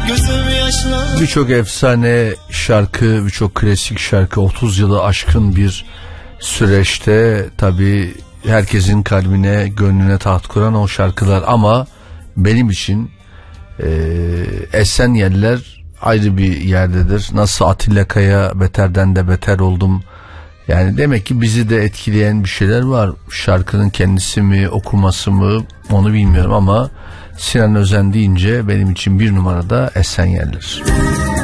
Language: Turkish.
Birçok efsane şarkı, birçok klasik şarkı 30 yılı aşkın bir süreçte tabii herkesin kalbine, gönlüne taht kuran o şarkılar, ama benim için Esenyurtlular ayrı bir yerdedir. Nasıl Atilla Kaya beterden de beter oldum. Yani demek ki bizi de etkileyen bir şeyler var. Şarkının kendisi mi, okuması mı, onu bilmiyorum ama Sinan Özen deyince benim için bir numarada Esenyurtlular.